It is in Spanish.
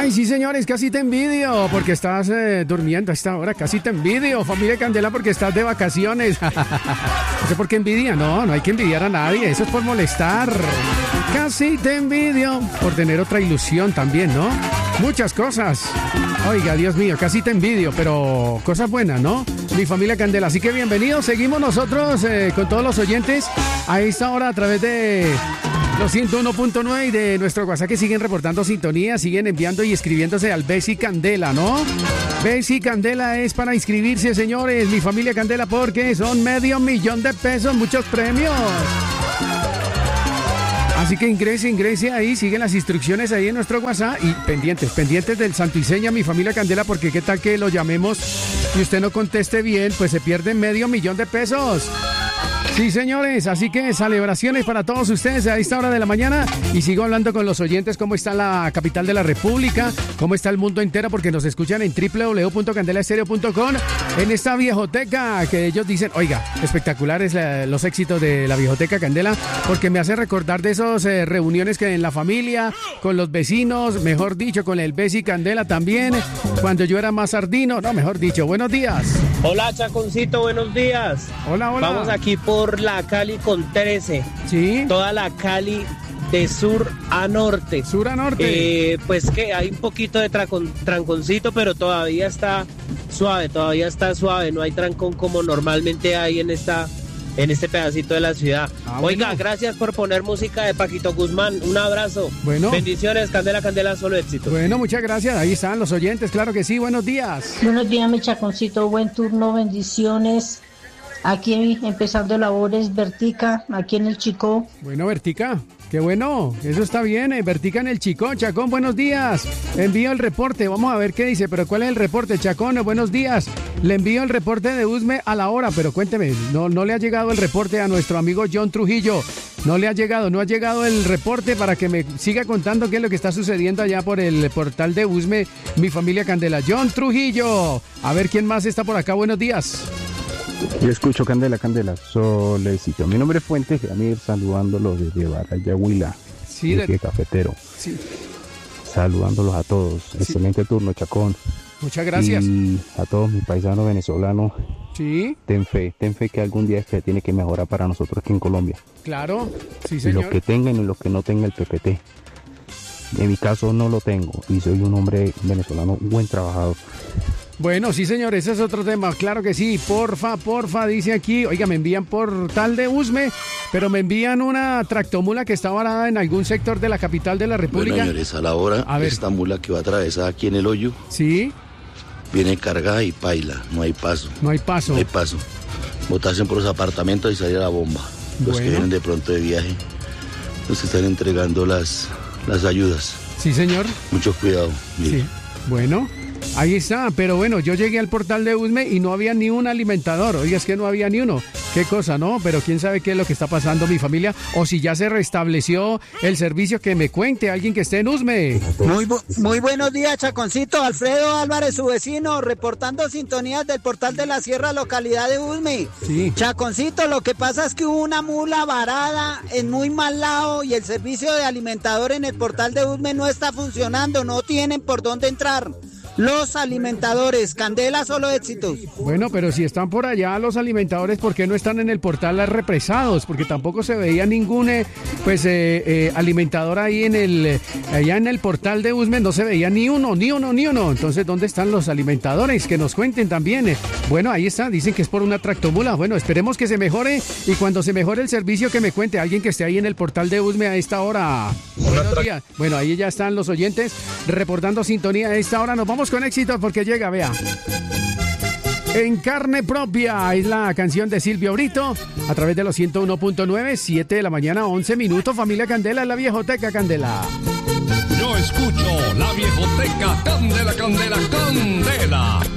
Ay, sí, señores, casi te envidio porque estás durmiendo a esta hora. Casi te envidio, familia Candela, porque estás de vacaciones. No sé por qué envidia. No hay que envidiar a nadie. Eso es por molestar. Casi te envidio por tener otra ilusión también, ¿no? Muchas cosas. Oiga, Dios mío, casi te envidio, pero cosas buenas, ¿no? Mi familia Candela. Así que bienvenidos. Seguimos nosotros con todos los oyentes a esta hora a través de los 101.9 y de nuestro WhatsApp, que siguen reportando sintonía, siguen enviando y escribiéndose al Besi Candela, ¿no? Besi Candela es para inscribirse, señores, mi familia Candela, porque son $500,000 de pesos, muchos premios. Así que ingrese ahí, siguen las instrucciones ahí en nuestro WhatsApp y pendientes del Santo y Seña, mi familia Candela, porque qué tal que lo llamemos y usted no conteste bien, pues se pierde $500,000 de pesos. Sí, señores, así que celebraciones para todos ustedes a esta hora de la mañana. Y sigo hablando con los oyentes cómo está la capital de la República, cómo está el mundo entero, porque nos escuchan en www.candelaestereo.com, en esta viejoteca que ellos dicen, oiga, espectaculares los éxitos de la viejoteca Candela, porque me hace recordar de esas reuniones que en la familia, con los vecinos, mejor dicho, con el Besi Candela también, cuando yo era más sardino, no, mejor dicho, buenos días. Hola, Chaconcito, buenos días. Hola. Vamos aquí por la Cali con 13. Sí. Toda la Cali de sur a norte. Sur a norte. Pues que hay un poquito de tranconcito, pero todavía está suave. No hay trancón como normalmente hay en este pedacito de la ciudad. Oiga, bueno. Gracias por poner música de Paquito Guzmán. Un abrazo. Bueno. Bendiciones, Candela, Candela, solo éxito. Bueno, muchas gracias. Ahí están los oyentes, claro que sí. Buenos días. Buenos días, mi Chaconcito. Buen turno, bendiciones. Aquí empezando labores, Vertica, aquí en el Chicó. Bueno, Vertica, qué bueno, eso está bien, Vertica en el Chicó. Chacón, buenos días, envío el reporte, vamos a ver qué dice, pero ¿cuál es el reporte? Chacón, buenos días, le envío el reporte de Usme a la hora, pero cuénteme, no le ha llegado el reporte a nuestro amigo John Trujillo, no ha llegado el reporte para que me siga contando qué es lo que está sucediendo allá por el portal de Usme, mi familia Candela. John Trujillo, a ver quién más está por acá, buenos días. Yo escucho Candela, solecito. Mi nombre es Fuentes, Jamir, saludándolos desde Baraya Huila, sí, desde Cafetero. Sí. Saludándolos a todos. Sí. Excelente turno, Chacón. Muchas gracias. Y a todos mis paisanos venezolanos. Sí. Ten fe que algún día este tiene que mejorar para nosotros aquí en Colombia. Claro, sí, señor. Los que tengan y los que no tengan el PPT. En mi caso no lo tengo y soy un hombre venezolano, un buen trabajador. Bueno, sí, señor, ese es otro tema, claro que sí, porfa, dice aquí, oiga, me envían por tal de Usme, pero me envían una tractomula que está varada en algún sector de la capital de la República. Bueno, señores, a la hora, esta mula que va atravesada aquí en el hoyo, sí, viene cargada y paila, no hay paso. Botarse por los apartamentos y salir a la bomba. Los que vienen de pronto de viaje, los que están entregando las ayudas. Sí, señor. Mucho cuidado. Mire. Sí, bueno. Ahí está, pero bueno, yo llegué al portal de Usme y no había ni un alimentador. Oiga, es que no había ni uno. Qué cosa, ¿no? Pero quién sabe qué es lo que está pasando, mi familia. O si ya se restableció el servicio, que me cuente alguien que esté en Usme. Muy buenos días, Chaconcito. Alfredo Álvarez, su vecino, reportando sintonías del portal de la Sierra, localidad de Usme. Sí. Chaconcito, lo que pasa es que hubo una mula varada en muy mal lado y el servicio de alimentador en el portal de Usme no está funcionando. No tienen por dónde entrar. Los alimentadores, Candela, solo éxitos. Bueno, pero si están por allá los alimentadores, ¿por qué no están en el portal represados? Porque tampoco se veía ningún alimentador ahí allá en el portal de Usme, no se veía ni uno. Entonces, ¿dónde están los alimentadores? Que nos cuenten también. Bueno, ahí está, dicen que es por una tractomula. Bueno, esperemos que se mejore y cuando se mejore el servicio que me cuente alguien que esté ahí en el portal de Usme a esta hora. Buenos días. Bueno, ahí ya están los oyentes reportando sintonía a esta hora. Nos vamos con éxito porque llega, vea. En carne propia es la canción de Silvio Brito a través de los 101.9, 7 de la mañana, 11 minutos. Familia Candela, la viejoteca Candela. Yo escucho la viejoteca Candela, Candela, Candela.